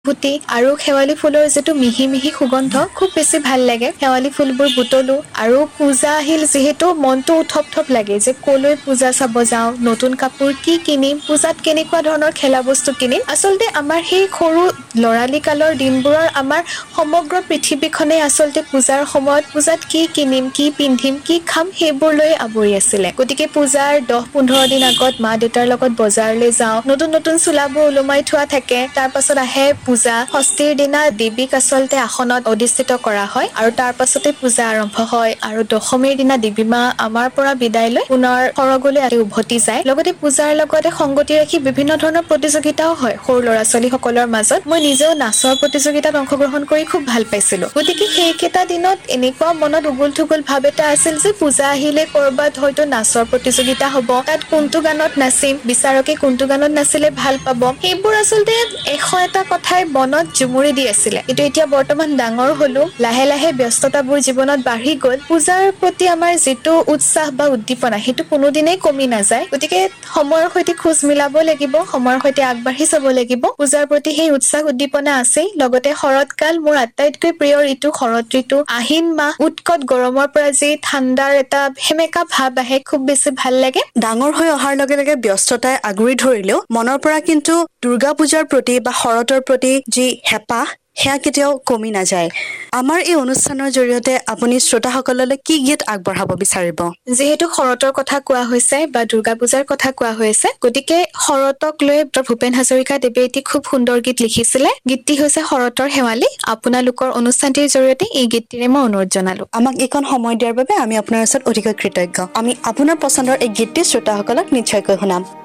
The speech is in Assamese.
ভুটি আৰু শেৱালি ফুলৰ যিটো মিহি মিহি সুগন্ধ খুব বেছি ভাল লাগে শেৱালি ফুলবোৰ বুটলো আৰু পূজা আহিল যিহেতু মনটো উথপ লাগে যে কলৈ পূজা চাব যাওঁ নতুন কাপোৰ কি কিনিম পূজাত কেনেকুৱা ধৰণৰ খেলা বস্তু কিনিম আচলতে আমাৰ সেই সৰু লৰালি কালৰ দিনবোৰৰ আমাৰ সমগ্ৰ পৃথিৱীখনে আচলতে পূজাৰ সময়ত পূজাত কি কিনিম কি পিন্ধিম কি খাম সেইবোৰ লৈ আৱৰি আছিলে গতিকে পূজাৰ 10-15 দিন আগত মা দেউতাৰ লগত বজাৰলৈ যাওঁ নতুন চোলাবোৰ ওলমাই থোৱা থাকে তাৰ পাছত আহে পূজা ষষ্ঠীৰ দিনা দেৱীক আচলতে আসনত অধিষ্ঠিত কৰা হয় আৰু তাৰ পাছতে পূজা আৰম্ভ হয় আৰু দশমীৰ দিনা দেৱী মা আমাৰ পৰা বিদায় লৈ পুনৰ সৰগলৈ উভতি যায় লগতে পূজাৰ লগতে সংগতি ৰাখি বিভিন্ন ধৰণৰ প্ৰতিযোগিতাও হয় সৰু ল'ৰা ছোৱালী সকলৰ মাজত মই নিজেও নাচৰ প্ৰতিযোগিতাত অংশগ্ৰহণ কৰি খুব ভাল পাইছিলো গতিকে সেইকেইটা দিনত এনেকুৱা মনত উগুল থুগুল ভাৱ এটা আছিল যে পূজা আহিলে কৰবাত হয়তো নাচৰ প্ৰতিযোগিতা হ'ব তাত কোনটো গানত নাচিম বিচাৰকে কোনটো গানত নাচিলে ভাল পাব সেইবোৰ আচলতে এটা কথাই মনত জুমুৰি দি আছিলে কিন্তু এতিয়া বৰ্তমান ডাঙৰ হলো লাহে লাহে ব্যস্ততাবোৰ জীৱনত বাঢ়ি গ'ল পূজাৰ প্ৰতি আমাৰ যিটো উৎসাহ বা উদ্দীপনা সেইটো কোনোদিনেই কমি নাযায় গতিকে সময়ৰ সৈতে খোজ মিলাব লাগিব সময়ৰ সৈতে আগবাঢ়ি যাব লাগিব পূজাৰ প্ৰতি সেই উৎসাহ উদ্দীপনা আছেই লগতে শৰৎকাল মোৰ আটাইতকৈ প্ৰিয় ঋতু শৰৎ ঋতু আহিন মাহ উৎকট গৰমৰ পৰা যি ঠাণ্ডাৰ এটা সেমেকা ভাৱ আহে খুব বেছি ভাল লাগে ডাঙৰ হৈ অহাৰ লগে লগে ব্যস্ততাই আগুৰি ধৰিলেও মনৰ পৰা কিন্তু দুৰ্গা পূজাৰ প্ৰতি বা শৰতৰ প্ৰতি যি হেঁপাহ সেয়া কেতিয়াও কমি নাযায় আমাৰ এই অনুষ্ঠানৰ জৰিয়তে আপুনি শ্ৰোতাসকললৈ কি গীত আগবঢ়াব বিচাৰিব যিহেতু শৰতৰ কথা কোৱা হৈছে বা দুৰ্গা পূজাৰ কথা কোৱা হৈছে গতিকে শৰতক লৈ ডক্টৰ ভূপেন হাজৰিকা দেৱে এটি খুব সুন্দৰ গীত লিখিছিলে গীতটি হৈছে শৰতৰ শেৱালি আপোনালোকৰ অনুষ্ঠানটিৰ জৰিয়তে এই গীতটিৰে মই অনুৰোধ জনালো আমাক এইখন সময় দিয়াৰ বাবে আমি আপোনাৰ ওচৰত অতিকৈ কৃতজ্ঞ আমি আপোনাৰ পছন্দৰ এই গীতটি শ্ৰোতাসকলক নিশ্চয়কৈ শুনাম